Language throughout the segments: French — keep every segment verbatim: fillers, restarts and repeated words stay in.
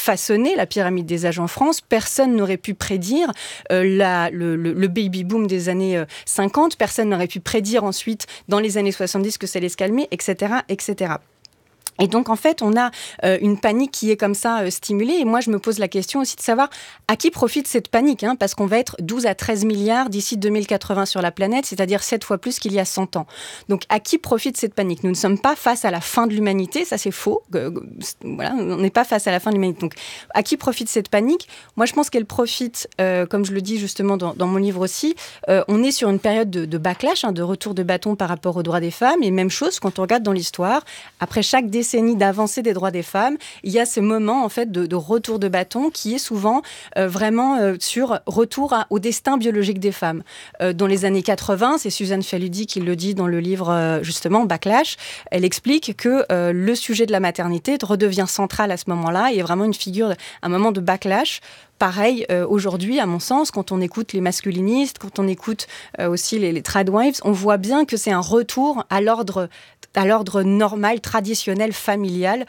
façonné la pyramide des âges en France. Personne n'aurait pu prédire euh, la, le, le, le baby-boom des années euh, cinquante. Personne n'aurait pu prédire ensuite, dans les années soixante-dix, que ça allait se calmer, et cetera, et cetera. Et donc, en fait, on a euh, une panique qui est comme ça euh, stimulée. Et moi, je me pose la question aussi de savoir à qui profite cette panique, hein, parce qu'on va être douze à treize milliards d'ici deux mille quatre-vingts sur la planète, c'est-à-dire sept fois plus qu'il y a cent ans. Donc, à qui profite cette panique ? Nous ne sommes pas face à la fin de l'humanité, ça c'est faux. Euh, voilà, on n'est pas face à la fin de l'humanité. Donc, à qui profite cette panique ? Moi, je pense qu'elle profite, euh, comme je le dis justement dans, dans mon livre aussi, euh, on est sur une période de, de backlash, hein, de retour de bâton par rapport aux droits des femmes. Et même chose, quand on regarde dans l'histoire, après chaque décennie d'avancée des droits des femmes, il y a ce moment en fait de, de retour de bâton qui est souvent euh, vraiment euh, sur retour à, au destin biologique des femmes. Euh, dans les années quatre-vingts, c'est Suzanne Faludi qui le dit dans le livre euh, justement Backlash. Elle explique que euh, le sujet de la maternité redevient central à ce moment-là. Il y a vraiment une figure, un moment de backlash. Pareil, euh, aujourd'hui, à mon sens, quand on écoute les masculinistes, quand on écoute euh, aussi les, les tradwives, on voit bien que c'est un retour à l'ordre, à l'ordre normal, traditionnel, familial.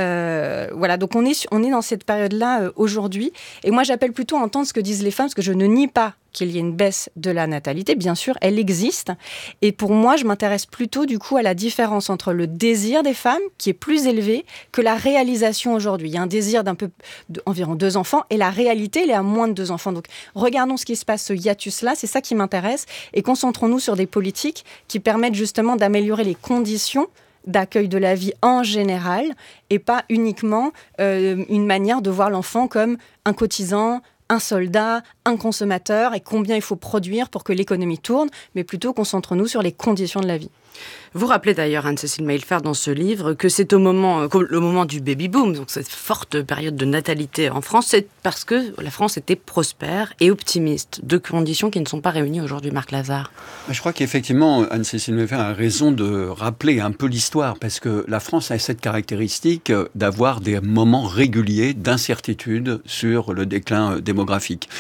Euh, voilà, donc on est, on est dans cette période-là euh, aujourd'hui. Et moi, j'appelle plutôt à entendre ce que disent les femmes, parce que je ne nie pas qu'il y ait une baisse de la natalité. Bien sûr, elle existe. Et pour moi, je m'intéresse plutôt du coup à la différence entre le désir des femmes, qui est plus élevé, que la réalisation aujourd'hui. Il y a un désir d'un peu, d'environ deux enfants, et la réalité, elle est à moins de deux enfants. Donc, regardons ce qui se passe, ce hiatus-là, c'est ça qui m'intéresse, et concentrons-nous sur des politiques qui permettent justement d'améliorer les conditions d'accueil de la vie en général, et pas uniquement euh, une manière de voir l'enfant comme un cotisant, un soldat, un consommateur, et combien il faut produire pour que l'économie tourne, mais plutôt concentrons-nous sur les conditions de la vie. Vous rappelez d'ailleurs, Anne-Cécile Maillefert, dans ce livre, que c'est au moment, le moment du baby-boom, donc cette forte période de natalité en France, c'est parce que la France était prospère et optimiste, deux conditions qui ne sont pas réunies aujourd'hui, Marc Lazare. Je crois qu'effectivement, Anne-Cécile Maillefert a raison de rappeler un peu l'histoire, parce que la France a cette caractéristique d'avoir des moments réguliers d'incertitude sur le déclin démographique.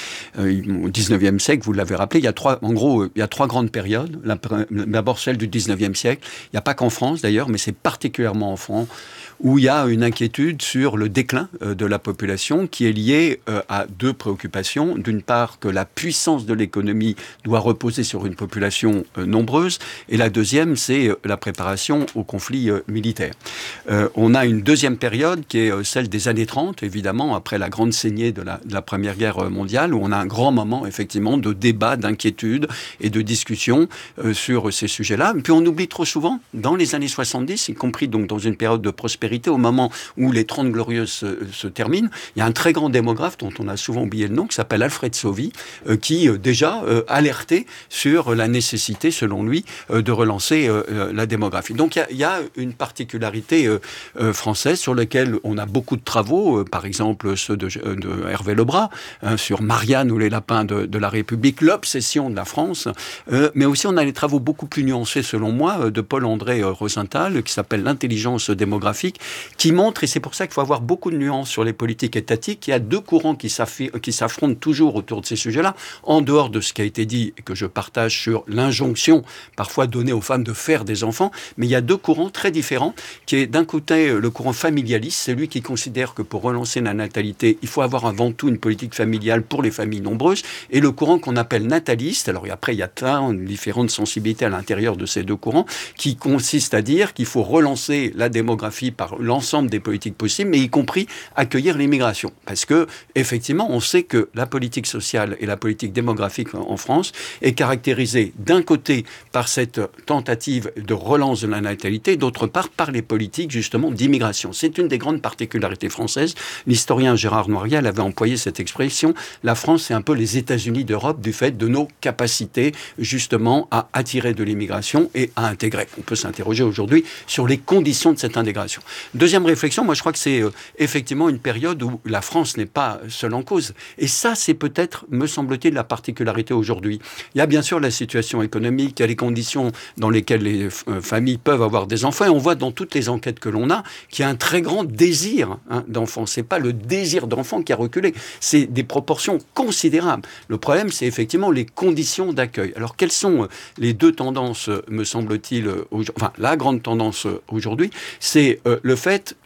Au dix-neuvième siècle, vous l'avez rappelé, il y a trois, en gros, il y a trois grandes périodes. D'abord celle du dix-neuvième siècle. Il n'y a pas qu'en France d'ailleurs, mais c'est particulièrement en France où il y a une inquiétude sur le déclin euh, de la population qui est liée euh, à deux préoccupations. D'une part, que la puissance de l'économie doit reposer sur une population euh, nombreuse. Et la deuxième, c'est euh, la préparation au conflit euh, militaire. Euh, on a une deuxième période qui est euh, celle des années trente, évidemment, après la grande saignée de la, de la Première Guerre mondiale, où on a un grand moment, effectivement, de débat, d'inquiétude et de discussion euh, sur ces sujets-là. Et puis on oublie trop souvent, dans les années soixante-dix, y compris donc dans une période de prospérité, au moment où les Trente Glorieuses se, se terminent, il y a un très grand démographe dont on a souvent oublié le nom, qui s'appelle Alfred Sauvy, euh, qui euh, déjà euh, alertait sur la nécessité, selon lui, euh, de relancer euh, la démographie. Donc il y, y a une particularité euh, euh, française sur laquelle on a beaucoup de travaux, euh, par exemple ceux de, de Hervé Lebras, hein, sur Marianne ou les lapins de, de la République, l'obsession de la France, euh, mais aussi on a les travaux beaucoup plus nuancés, selon moi, de Paul-André Rosenthal, qui s'appelle l'intelligence démographique, qui montre, et c'est pour ça qu'il faut avoir beaucoup de nuances sur les politiques étatiques, il y a deux courants qui, qui s'affrontent toujours autour de ces sujets-là, en dehors de ce qui a été dit et que je partage sur l'injonction parfois donnée aux femmes de faire des enfants, mais il y a deux courants très différents, qui est d'un côté le courant familialiste, c'est lui qui considère que pour relancer la natalité, il faut avoir avant tout une politique familiale pour les familles nombreuses, et le courant qu'on appelle nataliste, alors après il y a plein de différentes sensibilités à l'intérieur de ces deux courants, qui consiste à dire qu'il faut relancer la démographie par l'ensemble des politiques possibles, mais y compris accueillir l'immigration. Parce que, effectivement, on sait que la politique sociale et la politique démographique en France est caractérisée d'un côté par cette tentative de relance de la natalité, d'autre part par les politiques, justement, d'immigration. C'est une des grandes particularités françaises. L'historien Gérard Noiriel avait employé cette expression. La France, c'est un peu les États-Unis d'Europe du fait de nos capacités, justement, à attirer de l'immigration et à intégrer. On peut s'interroger aujourd'hui sur les conditions de cette intégration. Deuxième réflexion, moi je crois que c'est euh, effectivement une période où la France n'est pas seule en cause. Et ça, c'est peut-être, me semble-t-il, la particularité aujourd'hui. Il y a bien sûr la situation économique, il y a les conditions dans lesquelles les euh, familles peuvent avoir des enfants. Et on voit dans toutes les enquêtes que l'on a qu'il y a un très grand désir hein, d'enfants. C'est pas le désir d'enfant qui a reculé, c'est des proportions considérables. Le problème, c'est effectivement les conditions d'accueil. Alors, quelles sont les deux tendances, me semble-t-il, enfin, la grande tendance aujourd'hui, c'est euh, le fait que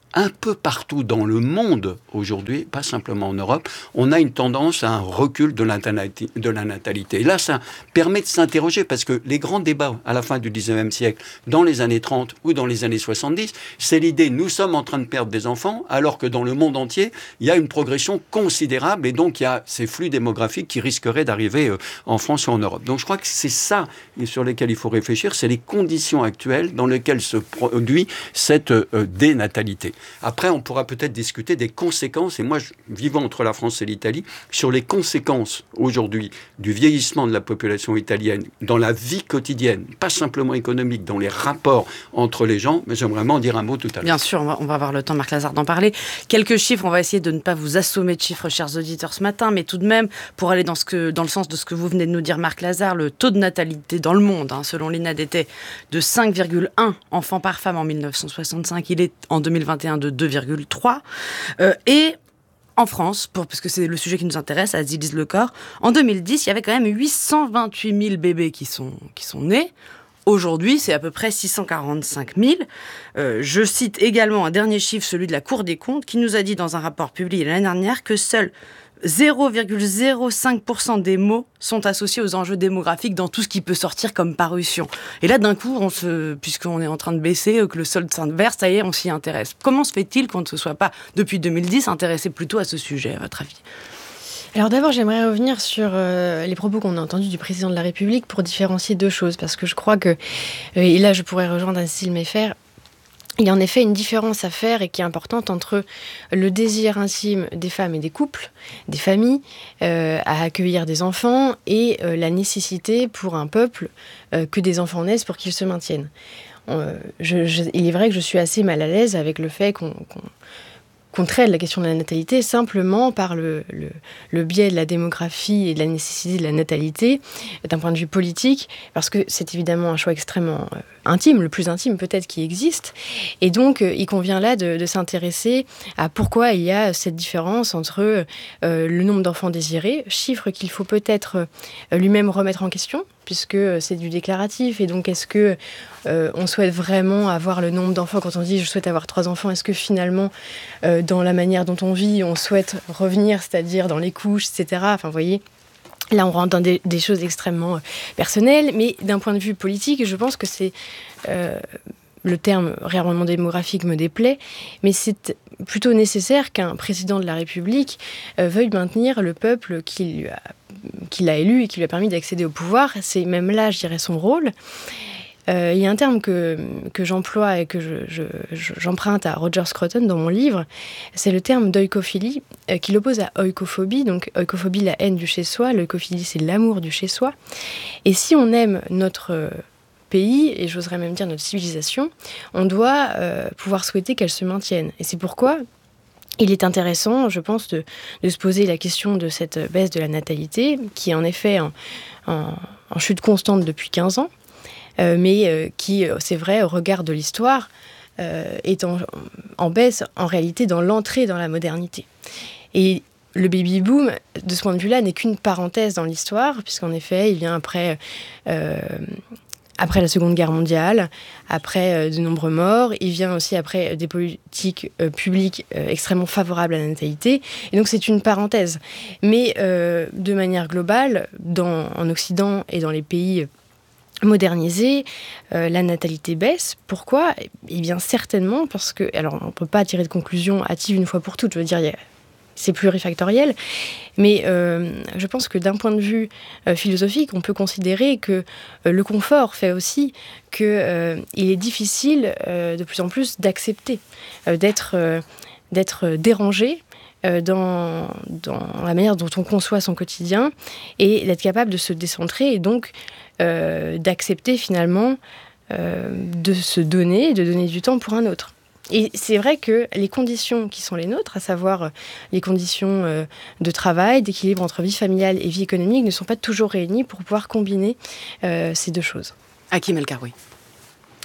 un peu partout dans le monde aujourd'hui, pas simplement en Europe, on a une tendance à un recul de la natalité. Et là, ça permet de s'interroger, parce que les grands débats à la fin du dix-neuvième siècle, dans les années trente ou dans les années soixante-dix, c'est l'idée, nous sommes en train de perdre des enfants, alors que dans le monde entier, il y a une progression considérable, et donc il y a ces flux démographiques qui risqueraient d'arriver en France ou en Europe. Donc je crois que c'est ça sur lesquels il faut réfléchir, c'est les conditions actuelles dans lesquelles se produit cette euh, dénatalité. Après, on pourra peut-être discuter des conséquences, et moi, je, vivant entre la France et l'Italie, sur les conséquences aujourd'hui du vieillissement de la population italienne dans la vie quotidienne, pas simplement économique, dans les rapports entre les gens, mais j'aimerais vraiment en dire un mot tout à l'heure. Bien sûr, on va, on va avoir le temps, Marc Lazare, d'en parler. Quelques chiffres, on va essayer de ne pas vous assommer de chiffres, chers auditeurs, ce matin, mais tout de même, pour aller dans, ce que, dans le sens de ce que vous venez de nous dire, Marc Lazare, le taux de natalité dans le monde, hein, selon l'I N A D, était de cinq virgule un enfants par femme en mille neuf cent soixante-cinq. Il est en deux mille vingt et un de deux virgule trois. Euh, et en France, pour, parce que c'est le sujet qui nous intéresse, à Azilis Le Corre, en deux mille dix, il y avait quand même huit cent vingt-huit mille bébés qui sont, qui sont nés. Aujourd'hui, c'est à peu près six cent quarante-cinq mille. Euh, je cite également un dernier chiffre, celui de la Cour des comptes, qui nous a dit dans un rapport publié l'année dernière que seuls zéro virgule zéro cinq pour cent des mots sont associés aux enjeux démographiques dans tout ce qui peut sortir comme parution. Et là, d'un coup, on se, puisqu'on est en train de baisser, que le solde s'inverse, ça y est, on s'y intéresse. Comment se fait-il qu'on ne se soit pas, depuis deux mille dix, intéressé plutôt à ce sujet, à votre avis ? Alors d'abord, j'aimerais revenir sur euh, les propos qu'on a entendus du président de la République pour différencier deux choses, parce que je crois que, euh, et là je pourrais rejoindre Anne-Cécile Meyffer, il y a en effet une différence à faire et qui est importante entre le désir intime des femmes et des couples, des familles, euh, à accueillir des enfants et euh, la nécessité pour un peuple euh, que des enfants naissent pour qu'ils se maintiennent. Euh, je, je, il est vrai que je suis assez mal à l'aise avec le fait qu'on... qu'on qu'on traite la question de la natalité simplement par le, le, le biais de la démographie et de la nécessité de la natalité d'un point de vue politique, parce que c'est évidemment un choix extrêmement euh, intime, le plus intime peut-être qui existe, et donc euh, il convient là de, de s'intéresser à pourquoi il y a cette différence entre euh, le nombre d'enfants désirés, chiffre qu'il faut peut-être euh, lui-même remettre en question, puisque c'est du déclaratif, et donc est-ce que euh, on souhaite vraiment avoir le nombre d'enfants quand on dit je souhaite avoir trois enfants, est-ce que finalement euh, dans la manière dont on vit, on souhaite revenir, c'est-à-dire dans les couches, et cetera. Enfin, vous voyez, là on rentre dans des, des choses extrêmement euh, personnelles, mais d'un point de vue politique, je pense que c'est... Euh, le terme réarmement démographique me déplaît, mais c'est plutôt nécessaire qu'un président de la République euh, veuille maintenir le peuple qui lui a, qui l'a élu et qui lui a permis d'accéder au pouvoir. C'est même là, je dirais, son rôle. Euh, il y a un terme que, que j'emploie et que je, je, je, j'emprunte à Roger Scruton dans mon livre, c'est le terme d'oikophilie, euh, qui l'oppose à oikophobie. Donc oikophobie, la haine du chez-soi, l'oikophilie, c'est l'amour du chez-soi. Et si on aime notre... Euh, pays, et j'oserais même dire notre civilisation, on doit euh, pouvoir souhaiter qu'elle se maintienne. Et c'est pourquoi il est intéressant, je pense, de, de se poser la question de cette baisse de la natalité, qui est en effet en, en, en chute constante depuis quinze ans, euh, mais euh, qui, c'est vrai, au regard de l'histoire, euh, est en, en baisse, en réalité, dans l'entrée dans la modernité. Et le baby-boom, de ce point de vue-là, n'est qu'une parenthèse dans l'histoire, puisqu'en effet, il vient après... Euh, Après la Seconde Guerre mondiale, après euh, de nombreux morts, il vient aussi après des politiques euh, publiques euh, extrêmement favorables à la natalité. Et donc c'est une parenthèse. Mais euh, de manière globale, dans, en Occident et dans les pays modernisés, euh, la natalité baisse. Pourquoi ? Eh bien certainement parce que... Alors on ne peut pas tirer de conclusion hâtive une fois pour toutes. Je veux dire, il y a... c'est plurifactoriel, mais euh, je pense que d'un point de vue euh, philosophique, on peut considérer que euh, le confort fait aussi qu'il euh, est difficile euh, de plus en plus d'accepter, euh, d'être, euh, d'être dérangé euh, dans, dans la manière dont on conçoit son quotidien et d'être capable de se décentrer et donc euh, d'accepter finalement euh, de se donner, de donner du temps pour un autre. Et c'est vrai que les conditions qui sont les nôtres, à savoir les conditions de travail, d'équilibre entre vie familiale et vie économique, ne sont pas toujours réunies pour pouvoir combiner euh, ces deux choses. Hakim El Karoui.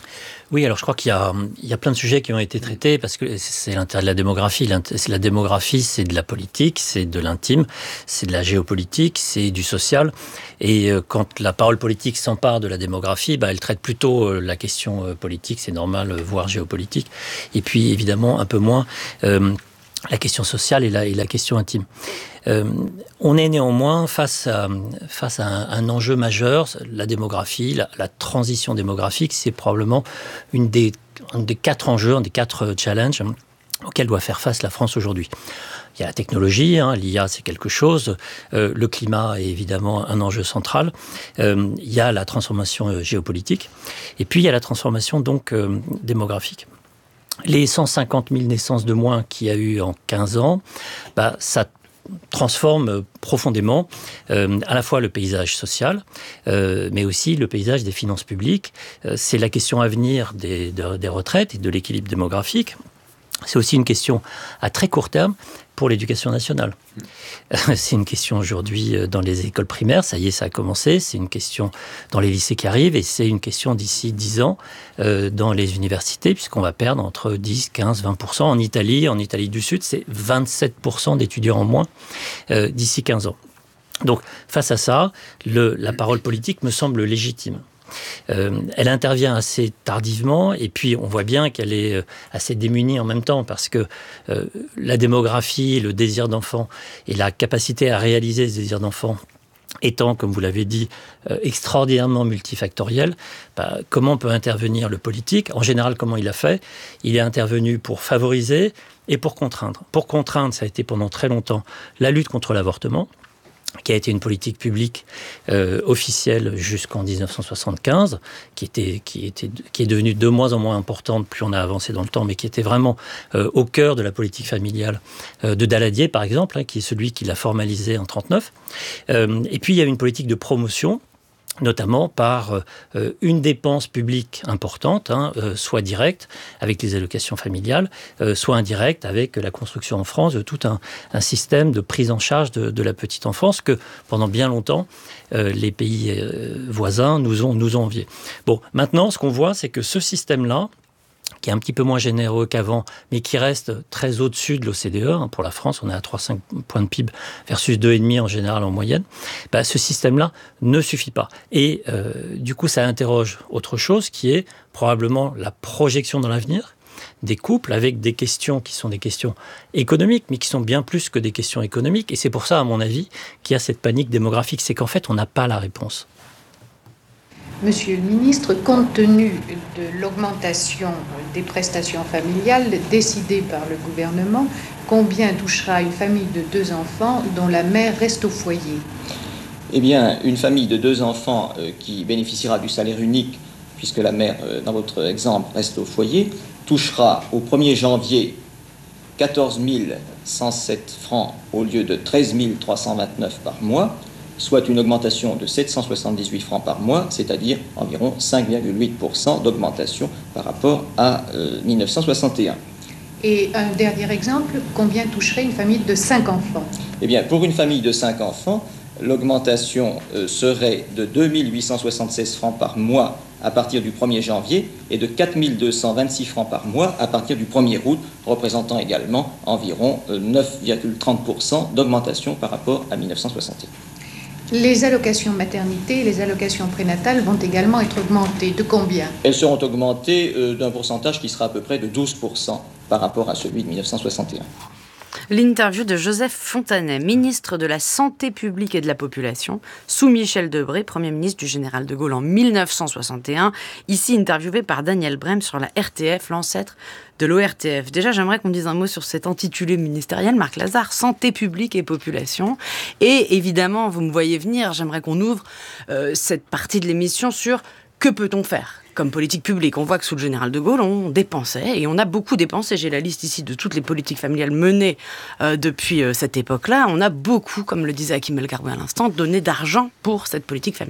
Oui, alors je crois qu'il y a, il y a plein de sujets qui ont été traités parce que c'est l'intérêt de la démographie. La démographie, c'est de la politique, c'est de l'intime, c'est de la géopolitique, c'est du social. Et quand la parole politique s'empare de la démographie, bah, elle traite plutôt la question politique, c'est normal, voire géopolitique. Et puis évidemment un peu moins euh, la question sociale et la, et la question intime. Euh, on est néanmoins face à, face à un, un enjeu majeur, la démographie, la, la transition démographique, c'est probablement une des, un des quatre enjeux, un des quatre challenges auxquels doit faire face la France aujourd'hui. Il y a la technologie, hein, l'I A c'est quelque chose, euh, le climat est évidemment un enjeu central, euh, il y a la transformation euh, géopolitique, et puis il y a la transformation donc euh, démographique. Les cent cinquante mille naissances de moins qu'il y a eu en quinze ans, bah, ça transforme profondément euh, à la fois le paysage social, euh, mais aussi le paysage des finances publiques. Euh, c'est la question à venir des, de, des retraites et de l'équilibre démographique. C'est aussi une question à très court terme pour l'éducation nationale. C'est une question aujourd'hui dans les écoles primaires, ça y est, ça a commencé. C'est une question dans les lycées qui arrivent et c'est une question d'ici dix ans euh, dans les universités, puisqu'on va perdre entre dix, quinze, vingt pour cent. En Italie, en Italie du Sud, c'est vingt-sept pour cent d'étudiants en moins euh, d'ici quinze ans. Donc, face à ça, le, la parole politique me semble légitime. Euh, elle intervient assez tardivement et puis on voit bien qu'elle est assez démunie en même temps parce que euh, la démographie, le désir d'enfant et la capacité à réaliser ce désir d'enfant étant, comme vous l'avez dit, euh, extraordinairement multifactoriel, bah, comment peut intervenir le politique ? En général, comment il a fait ? Il est intervenu pour favoriser et pour contraindre. Pour contraindre, ça a été pendant très longtemps la lutte contre l'avortement, qui a été une politique publique euh, officielle jusqu'en dix-neuf cent soixante-quinze, qui, était, qui, était, qui est devenue de moins en moins importante, plus on a avancé dans le temps, mais qui était vraiment euh, au cœur de la politique familiale euh, de Daladier, par exemple, hein, qui est celui qui l'a formalisé en trente-neuf. Euh, et puis, il y a une politique de promotion, notamment par euh, une dépense publique importante, hein, euh, soit directe avec les allocations familiales, euh, soit indirecte avec la construction en France de tout un, un système de prise en charge de, de la petite enfance que pendant bien longtemps euh, les pays euh, voisins nous ont, nous ont envié. Bon, maintenant ce qu'on voit c'est que ce système-là, qui est un petit peu moins généreux qu'avant, mais qui reste très au-dessus de l'O C D E. Pour la France, on est à trois virgule cinq points de P I B versus deux virgule cinq en général en moyenne. Bah, ce système-là ne suffit pas. Et euh, du coup, ça interroge autre chose qui est probablement la projection dans l'avenir des couples avec des questions qui sont des questions économiques, mais qui sont bien plus que des questions économiques. Et c'est pour ça, à mon avis, qu'il y a cette panique démographique. C'est qu'en fait, on n'a pas la réponse. Monsieur le ministre, compte tenu de l'augmentation des prestations familiales décidée par le gouvernement, combien touchera une famille de deux enfants dont la mère reste au foyer ? Eh bien, une famille de deux enfants euh, qui bénéficiera du salaire unique, puisque la mère, euh, dans votre exemple, reste au foyer, touchera au premier janvier quatorze mille cent sept francs au lieu de treize mille trois cent vingt-neuf par mois, soit une augmentation de sept cent soixante-dix-huit francs par mois, c'est-à-dire environ cinq virgule huit pour cent d'augmentation par rapport à euh, mille neuf cent soixante et un. Et un dernier exemple, combien toucherait une famille de cinq enfants ? Eh bien, pour une famille de cinq enfants, l'augmentation euh, serait de deux mille huit cent soixante-seize francs par mois à partir du premier janvier et de quatre mille deux cent vingt-six francs par mois à partir du premier août, représentant également environ euh, neuf virgule trente pour cent d'augmentation par rapport à mille neuf cent soixante et un. Les allocations maternité et les allocations prénatales vont également être augmentées. De combien ? Elles seront augmentées euh, d'un pourcentage qui sera à peu près de douze pour cent par rapport à celui de mille neuf cent soixante et un. L'interview de Joseph Fontanet, ministre de la Santé publique et de la Population, sous Michel Debré, Premier ministre du général de Gaulle en mille neuf cent soixante et un, ici interviewé par Daniel Brem sur la R T F, l'ancêtre de l'O R T F. Déjà, j'aimerais qu'on dise un mot sur cet intitulé ministériel, Marc Lazare, Santé publique et population. Et évidemment, vous me voyez venir, j'aimerais qu'on ouvre euh, cette partie de l'émission sur que peut-on faire comme politique publique. On voit que sous le général de Gaulle, on dépensait, et on a beaucoup dépensé. J'ai la liste ici de toutes les politiques familiales menées euh, depuis euh, cette époque-là. On a beaucoup, comme le disait Hakim El Gharbi à l'instant, donné d'argent pour cette politique familiale.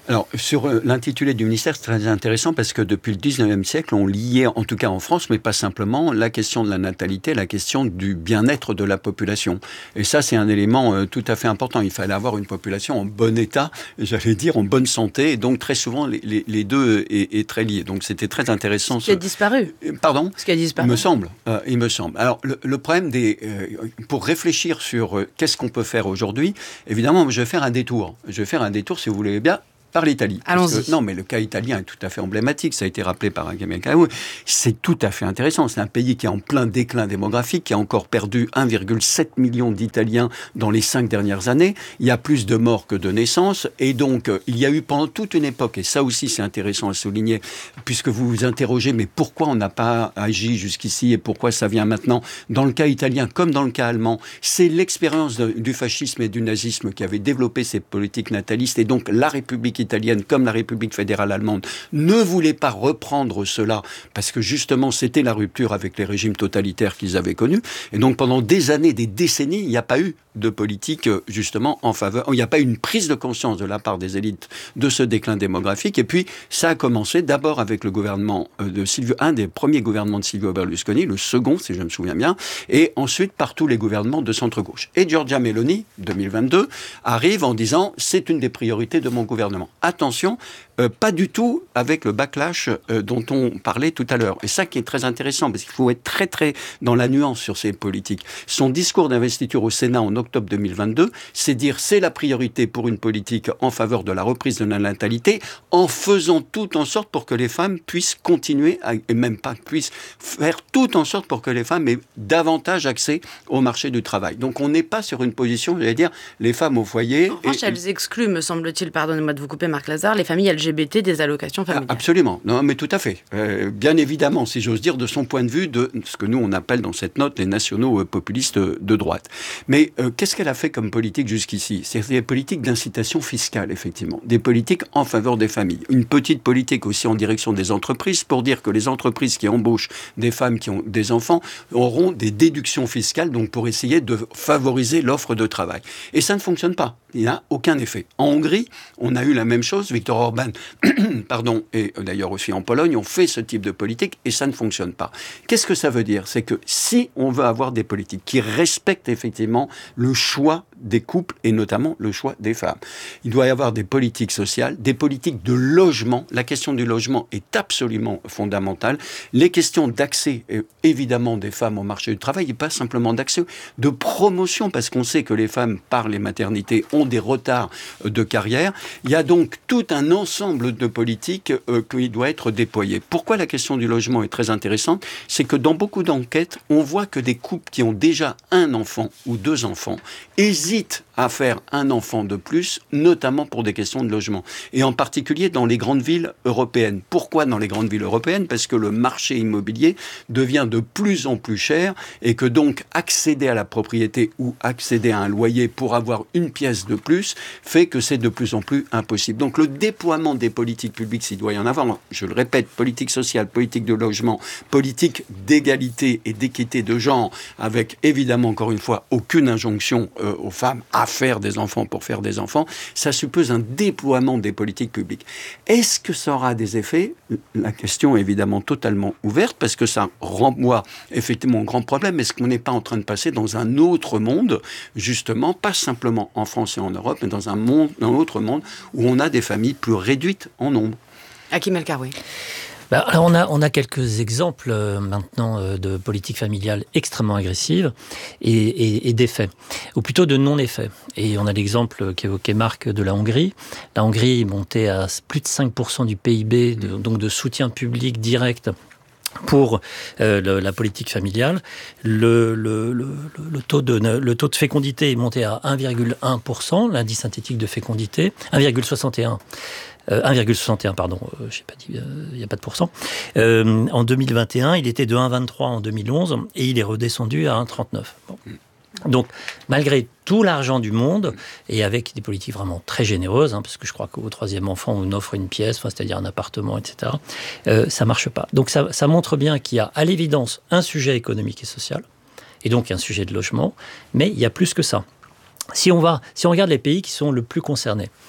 Alors, sur euh, l'intitulé du ministère, c'est très intéressant parce que depuis le dix-neuvième siècle, on liait, en tout cas en France, mais pas simplement, la question de la natalité, la question du bien-être de la population. Et ça, c'est un élément euh, tout à fait important. Il fallait avoir une population en bon état, j'allais dire en bonne santé, et donc très souvent, les, les, les deux est, est très liés. Donc, c'était très intéressant. Ce qui a disparu. Pardon ? Ce qui a disparu. Il me semble. Euh, il me semble. Alors, le, le problème des... Euh, pour réfléchir sur euh, qu'est-ce qu'on peut faire aujourd'hui, évidemment, je vais faire un détour. Je vais faire un détour, si vous voulez bien, par l'Italie. Allons-y. Que, non, mais le cas italien est tout à fait emblématique. Ça a été rappelé par Gabriel Cahoui. C'est tout à fait intéressant. C'est un pays qui est en plein déclin démographique, qui a encore perdu un virgule sept million d'Italiens dans les cinq dernières années. Il y a plus de morts que de naissances. Et donc, euh, il y a eu pendant toute une époque, et ça aussi c'est intéressant à souligner, puisque vous vous interrogez, mais pourquoi on n'a pas agi jusqu'ici et pourquoi ça vient maintenant ? Dans le cas italien, comme dans le cas allemand, c'est l'expérience de, du fascisme et du nazisme qui avait développé ces politiques natalistes. Et donc, la République italienne comme la République fédérale allemande ne voulaient pas reprendre cela parce que justement c'était la rupture avec les régimes totalitaires qu'ils avaient connus. Et donc pendant des années, des décennies, il n'y a pas eu de politique justement en faveur, il n'y a pas eu une prise de conscience de la part des élites de ce déclin démographique. Et puis ça a commencé d'abord avec le gouvernement de Silvio, un des premiers gouvernements de Silvio Berlusconi, le second si je me souviens bien, et ensuite par tous les gouvernements de centre-gauche. Et Giorgia Meloni, deux mille vingt-deux, arrive en disant c'est une des priorités de mon gouvernement. Attention, euh, pas du tout avec le backlash euh, dont on parlait tout à l'heure. Et ça qui est très intéressant, parce qu'il faut être très très dans la nuance sur ces politiques. Son discours d'investiture au Sénat en octobre deux mille vingt-deux, c'est dire c'est la priorité pour une politique en faveur de la reprise de la natalité, en faisant tout en sorte pour que les femmes puissent continuer, à, et même pas puissent faire tout en sorte pour que les femmes aient davantage accès au marché du travail. Donc on n'est pas sur une position, j'allais dire, les femmes au foyer... En revanche, elles excluent, me semble-t-il, pardonnez-moi de vous couper Marc Lazare, les familles L G B T des allocations familiales. Ah, absolument, non mais tout à fait. Euh, bien évidemment, si j'ose dire, de son point de vue, de ce que nous on appelle dans cette note les nationaux euh, populistes euh, de droite. Mais euh, qu'est-ce qu'elle a fait comme politique jusqu'ici ? C'est des politiques d'incitation fiscale, effectivement. Des politiques en faveur des familles. Une petite politique aussi en direction des entreprises pour dire que les entreprises qui embauchent des femmes qui ont des enfants auront des déductions fiscales, donc pour essayer de favoriser l'offre de travail. Et ça ne fonctionne pas. Il n'y a aucun effet. En Hongrie, on a eu la même chose. Viktor Orban, pardon, et d'ailleurs aussi en Pologne, ont fait ce type de politique et ça ne fonctionne pas. Qu'est-ce que ça veut dire ? C'est que si on veut avoir des politiques qui respectent effectivement le choix des couples et notamment le choix des femmes, il doit y avoir des politiques sociales, des politiques de logement. La question du logement est absolument fondamentale. Les questions d'accès, évidemment, des femmes au marché du travail, et pas simplement d'accès, de promotion, parce qu'on sait que les femmes, par les maternités, ont des retards de carrière. Il y a donc tout un ensemble de politiques euh, qui doit être déployé. Pourquoi la question du logement est très intéressante ? C'est que dans beaucoup d'enquêtes, on voit que des couples qui ont déjà un enfant ou deux enfants hésitent à faire un enfant de plus, notamment pour des questions de logement. Et en particulier dans les grandes villes européennes. Pourquoi dans les grandes villes européennes ? Parce que le marché immobilier devient de plus en plus cher et que donc accéder à la propriété ou accéder à un loyer pour avoir une pièce de plus fait que c'est de plus en plus impossible. Donc le déploiement des politiques publiques, s'il doit y en avoir, je le répète, politique sociale, politique de logement, politique d'égalité et d'équité de genre, avec évidemment, encore une fois, aucune injonction euh, aux femmes à faire des enfants pour faire des enfants, ça suppose un déploiement des politiques publiques. Est-ce que ça aura des effets ? La question est évidemment totalement ouverte, parce que ça renvoie effectivement un grand problème. Est-ce qu'on n'est pas en train de passer dans un autre monde, justement, pas simplement en France et en Europe, mais dans un, monde, un autre monde où on a des familles plus réduites en nombre ? Hakim El Karoui. Ben, alors on a, on a quelques exemples euh, maintenant euh, de politique familiale extrêmement agressive et, et, et d'effets, ou plutôt de non-effets. Et on a l'exemple qu'évoquait Marc de la Hongrie. La Hongrie est montée à plus de cinq pour cent du P I B, de, donc de soutien public direct pour euh, le, la politique familiale. Le, le, le, le, taux de, le taux de fécondité est monté à un virgule un pour cent, l'indice synthétique de fécondité, un virgule soixante et un. Euh, un virgule soixante et un, pardon, euh, je sais pas dit, il euh, n'y a pas de pourcent. Euh, en deux mille vingt et un, il était de un virgule vingt-trois en deux mille onze et il est redescendu à un virgule trente-neuf. Bon. Donc, malgré tout l'argent du monde, et avec des politiques vraiment très généreuses, hein, parce que je crois qu'au troisième enfant, on offre une pièce, enfin, c'est-à-dire un appartement, et cetera, euh, ça ne marche pas. Donc, ça, ça montre bien qu'il y a, à l'évidence, un sujet économique et social, et donc un sujet de logement, mais il y a plus que ça. Si on va, si on regarde les pays qui sont le plus concernés,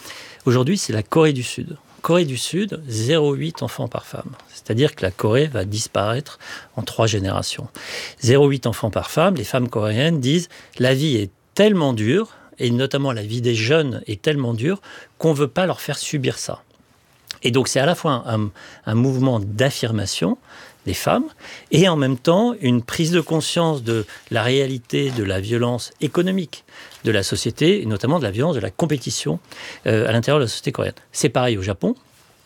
Aujourd'hui, c'est la Corée du Sud. Corée du Sud, zéro virgule huit enfants par femme. C'est-à-dire que la Corée va disparaître en trois générations. zéro virgule huit enfants par femme, les femmes coréennes disent « la vie est tellement dure, et notamment la vie des jeunes est tellement dure, qu'on ne veut pas leur faire subir ça ». Et donc c'est à la fois un, un mouvement d'affirmation des femmes, et en même temps une prise de conscience de la réalité de la violence économique de la société, et notamment de la violence de la compétition euh, à l'intérieur de la société coréenne. C'est pareil au Japon,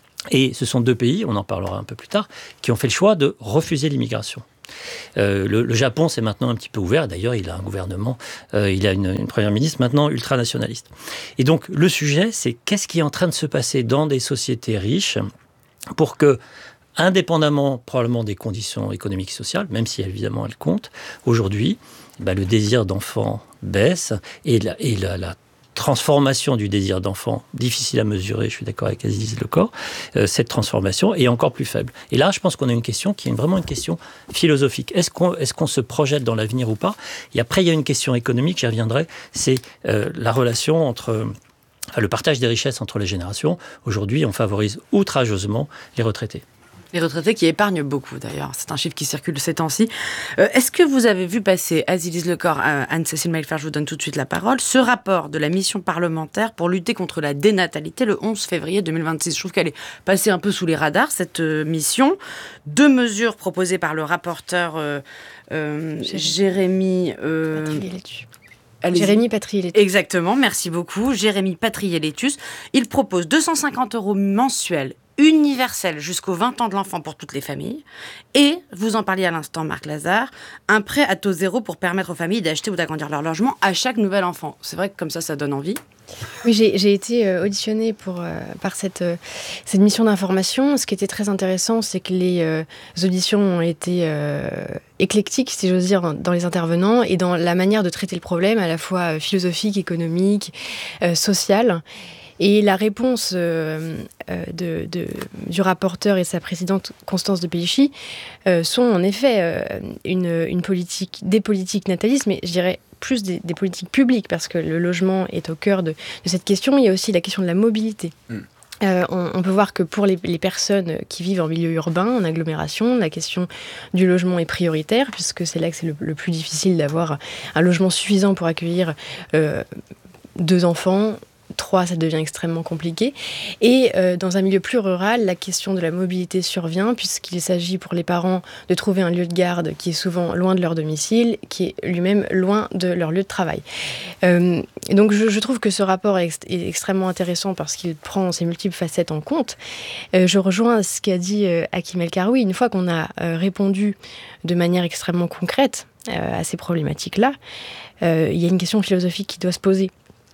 et ce sont deux pays, on en parlera un peu plus tard, qui ont fait le choix de refuser l'immigration. Euh, le, le Japon, c'est maintenant un petit peu ouvert. D'ailleurs, il a un gouvernement, euh, il a une, une première ministre maintenant ultranationaliste. Et donc, le sujet, c'est qu'est-ce qui est en train de se passer dans des sociétés riches pour que, indépendamment probablement des conditions économiques et sociales, même si évidemment elles comptent, aujourd'hui, bah, le désir d'enfant baisse et la, et la, la transformation du désir d'enfant, difficile à mesurer, je suis d'accord avec Aziz Lecor, euh, cette transformation est encore plus faible. Et là, je pense qu'on a une question qui est vraiment une question philosophique. Est-ce qu'on, est-ce qu'on se projette dans l'avenir ou pas ? Et après, il y a une question économique, j'y reviendrai, c'est euh, la relation entre... Enfin, le partage des richesses entre les générations. Aujourd'hui, on favorise outrageusement les retraités. Les retraités qui épargnent beaucoup, d'ailleurs. C'est un chiffre qui circule ces temps-ci. Euh, est-ce que vous avez vu passer, Aziz Lecor, euh, Anne-Cécile Mailfer, je vous donne tout de suite la parole, ce rapport de la mission parlementaire pour lutter contre la dénatalité le onze février deux mille vingt-six. Je trouve qu'elle est passée un peu sous les radars, cette euh, mission. Deux mesures proposées par le rapporteur euh, euh, Jérémy... Euh, Allez-y. Jérémy Patrié-Létus. Exactement, merci beaucoup. Jérémy Patrié-Létus. Il propose deux cent cinquante euros mensuels universel jusqu'aux vingt ans de l'enfant pour toutes les familles. Et, vous en parliez à l'instant, Marc Lazare, un prêt à taux zéro pour permettre aux familles d'acheter ou d'agrandir leur logement à chaque nouvel enfant. C'est vrai que comme ça, ça donne envie. Oui, j'ai, j'ai été euh, auditionnée pour, euh, par cette, euh, cette mission d'information. Ce qui était très intéressant, c'est que les euh, auditions ont été euh, éclectiques, si j'ose dire, dans les intervenants et dans la manière de traiter le problème, à la fois euh, philosophique, économique, euh, social. Et la réponse euh, de, de, du rapporteur et sa présidente Constance de Pélichy euh, sont en effet euh, une, une politique, des politiques natalistes, mais je dirais plus des, des politiques publiques, parce que le logement est au cœur de, de cette question. Il y a aussi la question de la mobilité. Mmh. Euh, on, on peut voir que pour les, les personnes qui vivent en milieu urbain, en agglomération, la question du logement est prioritaire, puisque c'est là que c'est le, le plus difficile d'avoir un logement suffisant pour accueillir euh, deux enfants. Trois, ça devient extrêmement compliqué. Et euh, dans un milieu plus rural, la question de la mobilité survient, puisqu'il s'agit pour les parents de trouver un lieu de garde qui est souvent loin de leur domicile, qui est lui-même loin de leur lieu de travail. Euh, donc je, je trouve que ce rapport est, ex- est extrêmement intéressant parce qu'il prend ces multiples facettes en compte. Euh, je rejoins ce qu'a dit euh, Hakim El Karoui. Une fois qu'on a euh, répondu de manière extrêmement concrète euh, à ces problématiques-là, euh, il y a une question philosophique qui doit se poser.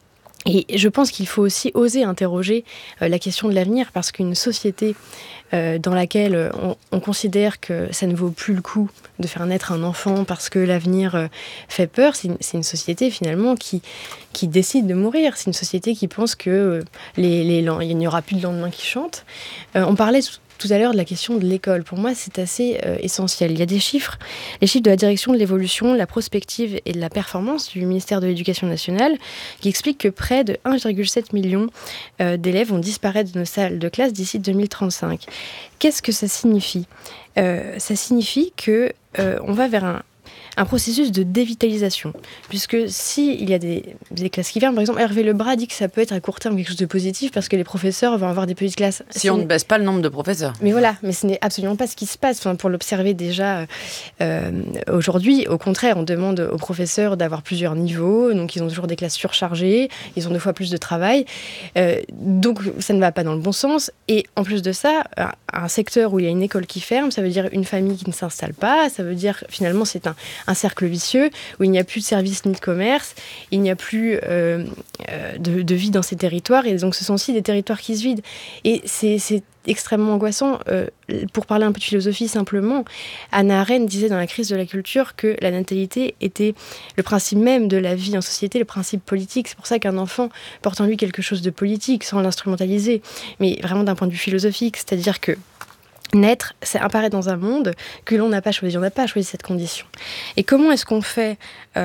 Et je pense qu'il faut aussi oser interroger euh, la question de l'avenir, parce qu'une société euh, dans laquelle on, on considère que ça ne vaut plus le coup de faire naître un enfant parce que l'avenir euh, fait peur, c'est une, c'est une société finalement qui, qui décide de mourir. C'est une société qui pense que euh, les, les, il n'y aura plus de lendemain qui chante. Euh, on parlait tout à l'heure de la question de l'école. Pour moi, c'est assez euh, essentiel. Il y a des chiffres, les chiffres de la direction de l'évolution, de la prospective et de la performance du ministère de l'Éducation nationale, qui expliquent que près de un virgule sept million euh, d'élèves vont disparaître de nos salles de classe d'ici deux mille trente-cinq. Qu'est-ce que ça signifie ? euh, Ça signifie que euh, on va vers un un processus de dévitalisation, puisque si il y a des, des classes qui viennent, par exemple Hervé Lebras dit que ça peut être à court terme quelque chose de positif parce que les professeurs vont avoir des petites classes. Si c'est... on ne baisse pas le nombre de professeurs. Mais voilà, mais ce n'est absolument pas ce qui se passe. Enfin, pour l'observer déjà euh, aujourd'hui, au contraire, on demande aux professeurs d'avoir plusieurs niveaux, donc ils ont toujours des classes surchargées, ils ont deux fois plus de travail, euh, donc ça ne va pas dans le bon sens. Et en plus de ça, un, un secteur où il y a une école qui ferme, ça veut dire une famille qui ne s'installe pas, ça veut dire finalement c'est un un cercle vicieux où il n'y a plus de services ni de commerce, il n'y a plus euh, euh, de, de vie dans ces territoires, et donc ce sont aussi des territoires qui se vident. Et c'est, c'est extrêmement angoissant. Euh, pour parler un peu de philosophie simplement, Hannah Arendt disait dans La crise de la culture que la natalité était le principe même de la vie en société, le principe politique. C'est pour ça qu'un enfant porte en lui quelque chose de politique, sans l'instrumentaliser, mais vraiment d'un point de vue philosophique, c'est-à-dire que naître, c'est apparaître dans un monde que l'on n'a pas choisi. On n'a pas choisi cette condition. Et comment est-ce qu'on fait euh,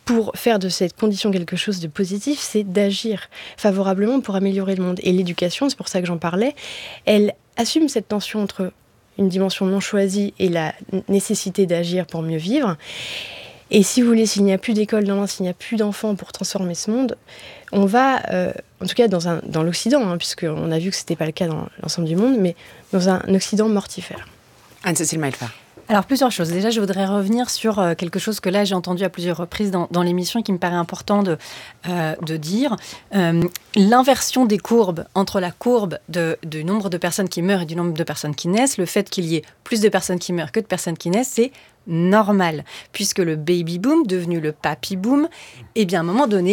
pour faire de cette condition quelque chose de positif, c'est d'agir favorablement pour améliorer le monde. Et l'éducation, c'est pour ça que j'en parlais, elle assume cette tension entre une dimension non choisie et la nécessité d'agir pour mieux vivre. Et si vous voulez, s'il n'y a plus d'école demain, s'il n'y a plus d'enfants pour transformer ce monde, on va, euh, en tout cas dans, un, dans l'Occident, hein, puisqu'on a vu que ce n'était pas le cas dans l'ensemble du monde, mais dans un Occident mortifère. Anne-Cécile Mailfer. Alors, plusieurs choses. Déjà, je voudrais revenir sur euh, quelque chose que là, j'ai entendu à plusieurs reprises dans, dans l'émission et qui me paraît important de, euh, de dire. Euh, l'inversion des courbes entre la courbe de, du nombre de personnes qui meurent et du nombre de personnes qui naissent, le fait qu'il y ait plus de personnes qui meurent que de personnes qui naissent, c'est normal. Puisque le baby boom, devenu le papy boom, eh bien, à un moment donné,